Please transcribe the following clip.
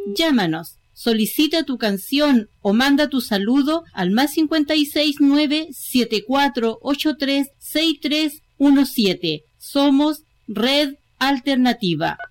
Llámanos, solicita tu canción o manda tu saludo al +56 974836317. Somos Red Alternativa.